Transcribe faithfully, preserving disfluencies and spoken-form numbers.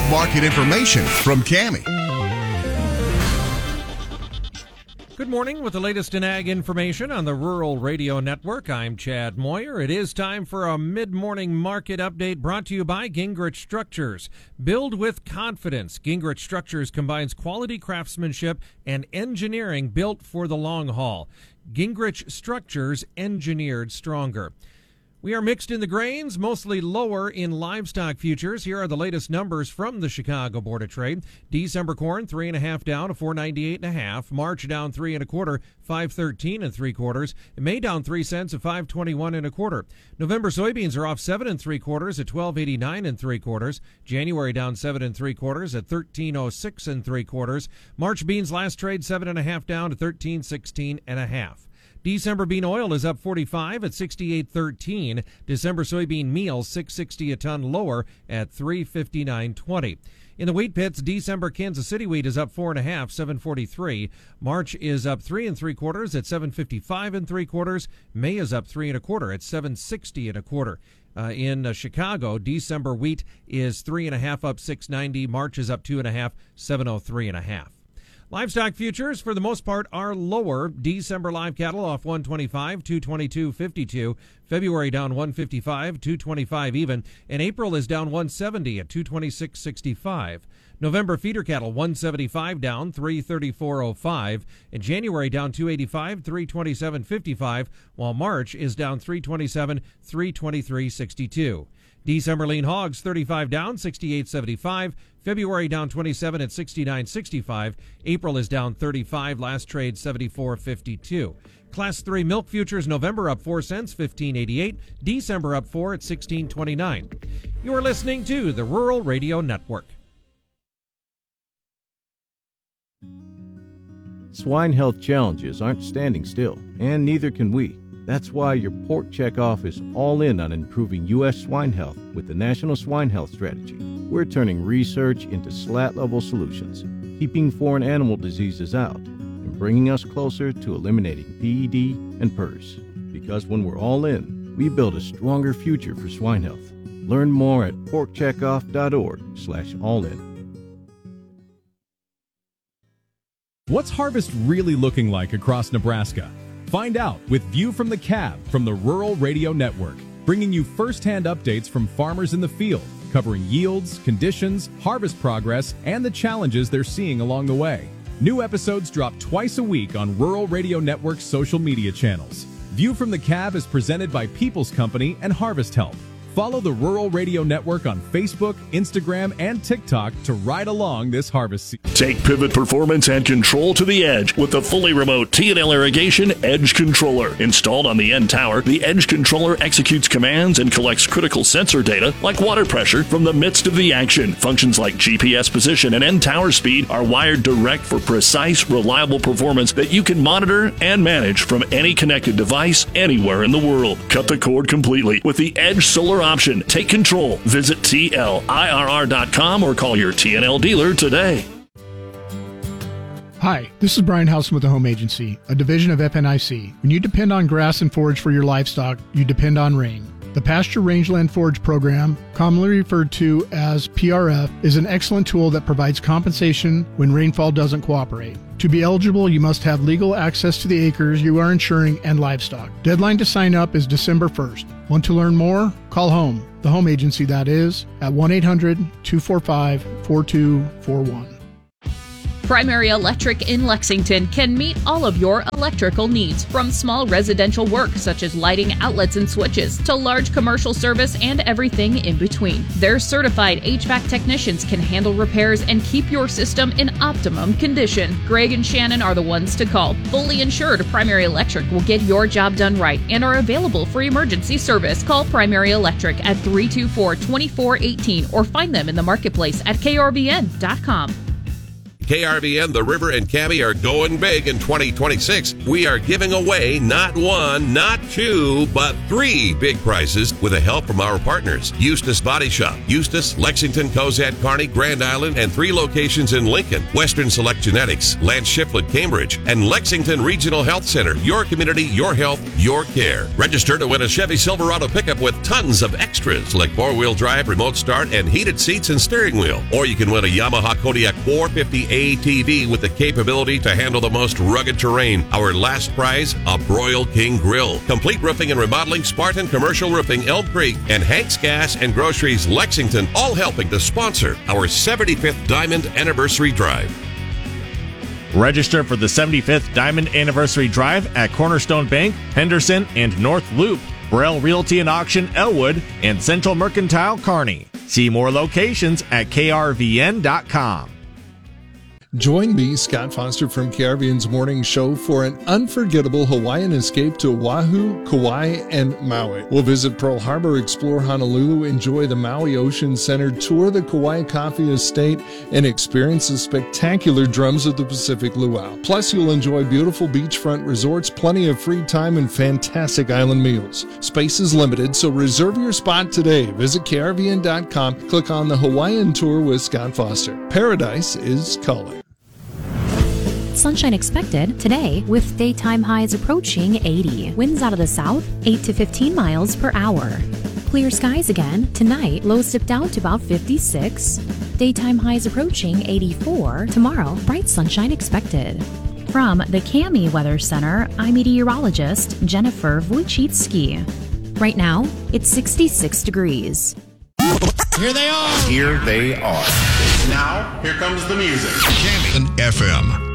market information from Cami. Good morning with the latest in ag information on the Rural Radio Network. I'm Chad Moyer. It is time for a mid-morning market update brought to you by Gingrich Structures. Build with confidence. Gingrich Structures combines quality craftsmanship and engineering built for the long haul. Gingrich Structures, engineered stronger. We are mixed in the grains, mostly lower in livestock futures. Here are the latest numbers from the Chicago Board of Trade. December corn, three and a half down to four ninety-eight and a half. March down three and a quarter, five thirteen and three quarters. May down three cents at five twenty-one and a quarter. November soybeans are off seven and three quarters at twelve eighty-nine and three quarters. January down seven and three quarters at thirteen oh six and three quarters. March beans last trade seven and a half down to thirteen sixteen and a half. December bean oil is up forty-five at sixty-eight thirteen. December soybean meal six sixty a ton lower at three fifty-nine twenty. In the wheat pits, December Kansas City wheat is up four and a half, seven forty-three. March is up three and three quarters at seven fifty-five and three quarters. May is up three and a quarter at seven sixty and a quarter. Uh, in uh, Chicago, December wheat is three and a half, up six ninety. March is up two and a half, seven oh three and a half. Livestock futures, for the most part, are lower. December live cattle off one twenty-five, two twenty-two fifty-two. February down one fifty-five, two twenty-five even. And April is down one seventy at two twenty-six sixty-five. November feeder cattle one seventy-five down, three thirty-four oh five. And January down two eighty-five, three twenty-seven fifty-five. While March is down three twenty-seven, three twenty-three sixty-two. December lean hogs thirty-five down, sixty-eight seventy-five. February down twenty-seven at sixty-nine sixty-five. April is down thirty-five, last trade seventy-four fifty-two. Class three milk futures, November up four cents, fifteen eighty-eight. December up four at sixteen twenty-nine. You're listening to the Rural Radio Network. Swine health challenges aren't standing still, and neither can we. That's why your Pork Checkoff is all in on improving U S swine health with the National Swine Health Strategy. We're turning research into slat-level solutions, keeping foreign animal diseases out, and bringing us closer to eliminating P E D and P R R S. Because when we're all in, we build a stronger future for swine health. Learn more at porkcheckoff.org slash all in. What's harvest really looking like across Nebraska? Find out with View from the Cab from the Rural Radio Network, bringing you first-hand updates from farmers in the field, covering yields, conditions, harvest progress, and the challenges they're seeing along the way. New episodes drop twice a week on Rural Radio Network's social media channels. View from the Cab is presented by People's Company and Harvest Help. Follow the Rural Radio Network on Facebook, Instagram, and TikTok to ride along this harvest season. Take pivot performance and control to the edge with the fully remote T and L Irrigation Edge Controller. Installed on the end tower, the Edge Controller executes commands and collects critical sensor data like water pressure from the midst of the action. Functions like G P S position and end tower speed are wired direct for precise, reliable performance that you can monitor and manage from any connected device anywhere in the world. Cut the cord completely with the Edge Solar option. Take control. Visit T L I R R dot com or call your T and L dealer today. Hi, this is Brian Housen with the Home Agency, a division of F N I C. When you depend on grass and forage for your livestock, you depend on rain. The Pasture Rangeland Forage Program, commonly referred to as P R F, is an excellent tool that provides compensation when rainfall doesn't cooperate. To be eligible, you must have legal access to the acres you are insuring and livestock. Deadline to sign up is December first. Want to learn more? Call HOME, the home agency that is, at one eight hundred, two four five, four two four one. Primary Electric in Lexington can meet all of your electrical needs, from small residential work such as lighting, outlets, and switches, to large commercial service and everything in between. Their certified H V A C technicians can handle repairs and keep your system in optimum condition. Greg and Shannon are the ones to call. Fully insured, Primary Electric will get your job done right and are available for emergency service. Call Primary Electric at three two four, two four one eight or find them in the marketplace at K R V N dot com. K R V N, The River, and Cammie are going big in twenty twenty-six. We are giving away not one, not two, but three big prizes with the help from our partners. Eustis Body Shop, Eustis, Lexington, Cozad, Kearney, Grand Island, and three locations in Lincoln. Western Select Genetics, Lance Shiflett, Cambridge, and Lexington Regional Health Center. Your community, your health, your care. Register to win a Chevy Silverado pickup with tons of extras like four-wheel drive, remote start, and heated seats and steering wheel. Or you can win a Yamaha Kodiak four fifty A T V with the capability to handle the most rugged terrain. Our last prize, a Broil King Grill. Complete roofing and remodeling, Spartan Commercial Roofing, Elm Creek, and Hank's Gas and Groceries, Lexington, all helping to sponsor our seventy-fifth Diamond Anniversary Drive. Register for the seventy-fifth Diamond Anniversary Drive at Cornerstone Bank, Henderson, and North Loop, Burrell Realty and Auction, Elwood, and Central Mercantile, Kearney. See more locations at K R V N dot com. Join me, Scott Foster from K R V N's Morning Show, for an unforgettable Hawaiian escape to Oahu, Kauai, and Maui. We'll visit Pearl Harbor, explore Honolulu, enjoy the Maui Ocean Center, tour the Kauai Coffee Estate, and experience the spectacular drums of the Pacific Luau. Plus, you'll enjoy beautiful beachfront resorts, plenty of free time, and fantastic island meals. Space is limited, so reserve your spot today. Visit K R V N dot com, click on the Hawaiian Tour with Scott Foster. Paradise is calling. Sunshine expected today with daytime highs approaching eighty. Winds out of the south, eight to fifteen miles per hour. Clear skies again. Tonight, lows dip down to about fifty-six. Daytime highs approaching eighty-four. Tomorrow, bright sunshine expected. From the Cammie Weather Center, I'm meteorologist Jennifer Wojcicki. Right now, it's sixty-six degrees. Here they are. Here they are. Now, here comes the music. Cammie F M.